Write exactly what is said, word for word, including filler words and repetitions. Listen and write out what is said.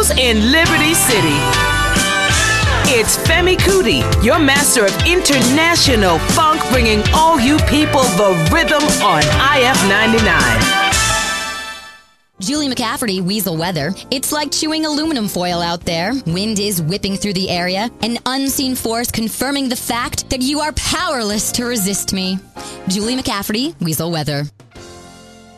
Studios in Liberty City. It's Femi Kuti, your master of international funk, bringing all you people the rhythm on I F ninety-nine. Julie McCafferty, Weasel Weather. It's like chewing aluminum foil out there. Wind is whipping through the area, an unseen force confirming the fact that you are powerless to resist me. Julie McCafferty, Weasel Weather.